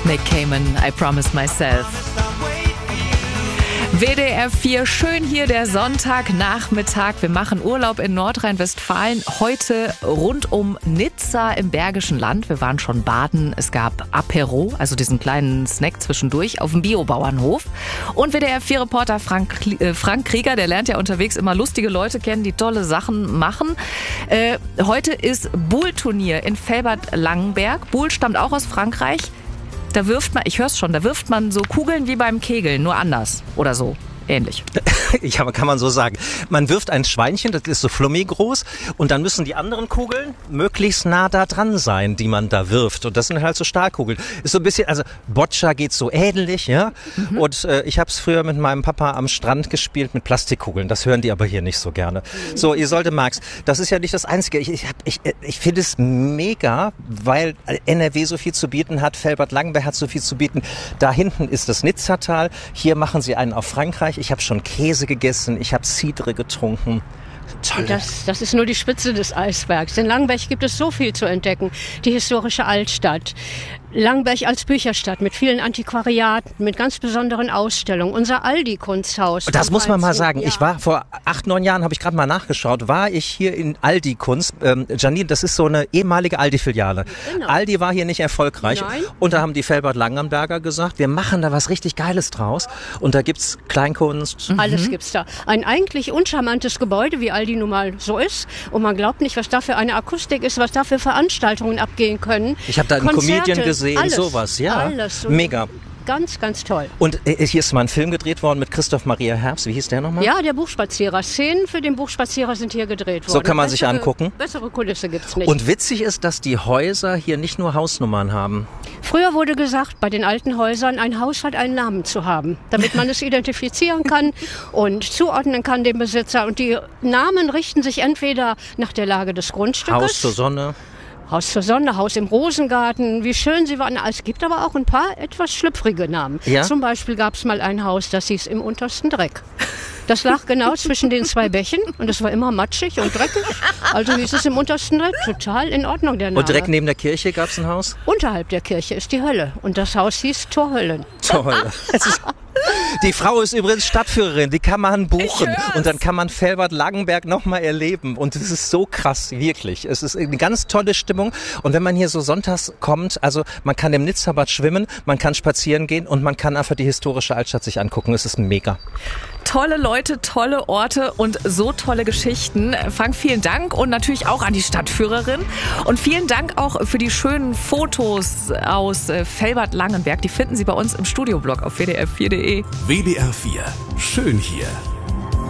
Nick Cayman, I Promise Myself. WDR 4, schön hier der Sonntagnachmittag. Wir machen Urlaub in Nordrhein-Westfalen. Heute rund um Nizza im Bergischen Land. Wir waren schon baden. Es gab Apero, also diesen kleinen Snack zwischendurch, auf dem Biobauernhof. Und WDR 4-Reporter Frank Krieger, der lernt ja unterwegs immer lustige Leute kennen, die tolle Sachen machen. Heute ist Boule-Turnier in Velbert-Langenberg. Boule stammt auch aus Frankreich. Da wirft man, ich hör's schon, da wirft man so Kugeln wie beim Kegeln, nur anders oder so. Ähnlich. Ja, kann man so sagen. Man wirft ein Schweinchen, das ist so flummi groß, und dann müssen die anderen Kugeln möglichst nah da dran sein, die man da wirft. Und das sind halt so Stahlkugeln. Ist so ein bisschen, also Boccia geht so ähnlich, ja. Mhm. Und ich habe es früher mit meinem Papa am Strand gespielt mit Plastikkugeln. Das hören die aber hier nicht so gerne. So, ihr solltet Max, das ist ja nicht das Einzige. Ich finde es mega, weil NRW so viel zu bieten hat, Velbert-Langenberg hat so viel zu bieten. Da hinten ist das Nizzatal. Hier machen sie einen auf Frankreich. Ich habe schon Käse gegessen, ich habe Cidre getrunken. Toll. Das ist nur die Spitze des Eisbergs. In Langenberg gibt es so viel zu entdecken. Die historische Altstadt. Langenberg als Bücherstadt mit vielen Antiquariaten, mit ganz besonderen Ausstellungen. Unser Aldi-Kunsthaus. Das muss man mal sagen. Ja. Ich war vor 8-9 Jahren, habe ich gerade mal nachgeschaut, war ich hier in Aldi-Kunst. Janine, das ist so eine ehemalige Aldi-Filiale. Genau. Aldi war hier nicht erfolgreich. Nein. Und da haben die Velbert-Langenberger gesagt, wir machen da was richtig Geiles draus. Und da gibt's Kleinkunst. Mhm. Alles gibt's da. Ein eigentlich uncharmantes Gebäude, wie Aldi nun mal so ist. Und man glaubt nicht, was da für eine Akustik ist, was da für Veranstaltungen abgehen können. Ich habe da einen Comedian gesehen, alles, sowas, ja. Alles. Mega. Ganz, ganz toll. Und hier ist mal ein Film gedreht worden mit Christoph Maria Herbst. Wie hieß der nochmal? Ja, der Buchspazierer. Szenen für den Buchspazierer sind hier gedreht worden. So kann man sich angucken. Bessere Kulisse gibt's nicht. Und witzig ist, dass die Häuser hier nicht nur Hausnummern haben. Früher wurde gesagt, bei den alten Häusern, ein Haus hat einen Namen zu haben, damit man es identifizieren kann und zuordnen kann dem Besitzer. Und die Namen richten sich entweder nach der Lage des Grundstückes. Haus zur Sonne. Haus zur Sonne, Haus im Rosengarten, wie schön sie waren. Es gibt aber auch ein paar etwas schlüpfrige Namen. Ja? Zum Beispiel gab es mal ein Haus, das hieß im untersten Dreck. Das lag genau zwischen den zwei Bächen und es war immer matschig und dreckig. Also hieß es im untersten Dreck. Total in Ordnung, der Name. Und direkt neben der Kirche gab es ein Haus? Unterhalb der Kirche ist die Hölle und das Haus hieß Torhöllen. Torhölle. Die Frau ist übrigens Stadtführerin, die kann man buchen und dann kann man Velbert-Langenberg nochmal erleben und es ist so krass, wirklich. Es ist eine ganz tolle Stimmung und wenn man hier so sonntags kommt, also man kann im Nizzabad schwimmen, man kann spazieren gehen und man kann einfach die historische Altstadt sich angucken, es ist mega. Tolle Leute, tolle Orte und so tolle Geschichten. Frank, vielen Dank und natürlich auch an die Stadtführerin. Und vielen Dank auch für die schönen Fotos aus Velbert-Langenberg. Die finden Sie bei uns im Studioblog auf wdr4.de. WDR 4, schön hier.